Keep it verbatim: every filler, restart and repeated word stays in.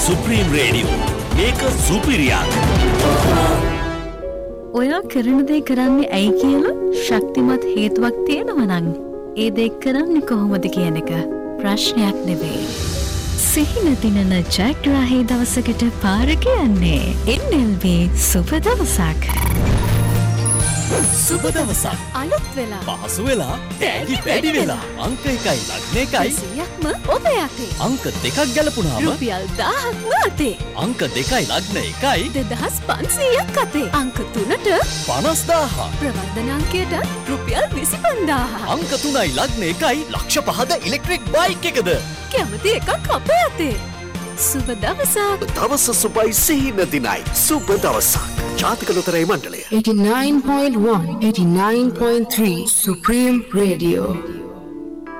Supreme Radio. මේක සුපිරියක්. ඔයා කරන දේ කරන්නේ ඇයි කියලා ශක්තිමත් හේතුවක් තියෙනවා නම් ඒ දේ කරන්නේ කොහොමද කියන එක ප්‍රශ්නයක් නෙවෙයි. සිහින දිනන ජයග්‍රාහී දවසකට පාර කියන්නේ N L B සුබ දවසක්. සුබ දවසක් අලුත් වෙලා පහසු වෙලා ටැලි වැඩි වෙලා අංක එකයි ලග්න එකයි සියයක්ම ඔබ යතේ. අංක දෙකක් ගැලපුණාම රුපියල් දහයක්ම අතේ. අංක දෙකයි ලග්න එකයි දෙදහස් පන්සීයක් අතේ. අංක තුනට පනස් දාහක් ප්‍රවර්ධන අංකයට රුපියල් විසි පන්දාහක්. අංක තුනයි ලග්න එකයි ලක්ෂ පහද ඉලෙක්ට්‍රික් බයික් එකද කැමති එකක් අපේ අතේ. සුබ දවසක්. දවස සුබයි සිහින දිනයි සුබ දවසක්. ජාතික ලොතරැයි මණ්ඩලය eighty-nine point one eighty-nine point three Supreme Radio